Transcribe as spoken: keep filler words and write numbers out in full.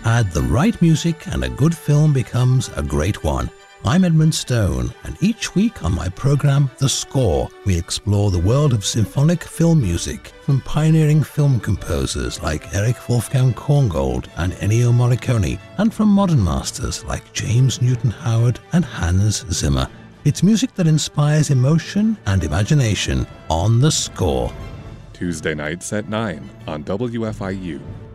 Add the right music and a good film becomes a great one. I'm Edmund Stone, and each week on my program, The Score, we explore the world of symphonic film music from pioneering film composers like Erich Wolfgang Korngold and Ennio Morricone, and from modern masters like James Newton Howard and Hans Zimmer. It's music that inspires emotion and imagination on The Score. Tuesday nights at nine on W F I U.